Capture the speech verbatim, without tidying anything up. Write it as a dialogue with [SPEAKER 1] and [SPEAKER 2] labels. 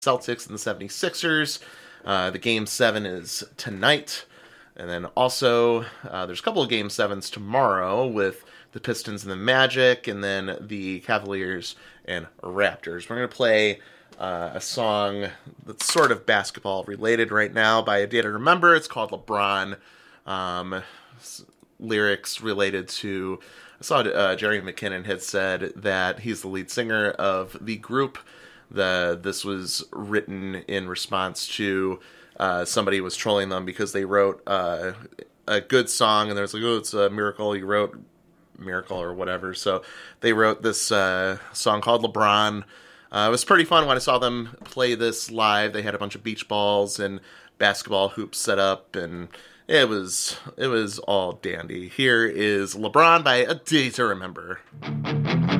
[SPEAKER 1] Celtics and the seventy-sixers. Uh, the game seven is tonight. And then also, uh, there's a couple of game sevens tomorrow with the Pistons and the Magic, and then the Cavaliers and Raptors. We're going to play uh, a song that's sort of basketball related right now by A Day to Remember. It's called LeBron. Um, lyrics related to, I saw uh, Jerry McKinnon had said that he's the lead singer of the group. The This was written in response to uh, somebody was trolling them because they wrote uh, a good song, and there's like, oh, it's a miracle you wrote Miracle or whatever. So they wrote this uh, song called LeBron. Uh, it was pretty fun when I saw them play this live. They had a bunch of beach balls and basketball hoops set up, and it was it was all dandy. Here is LeBron by A Day to Remember.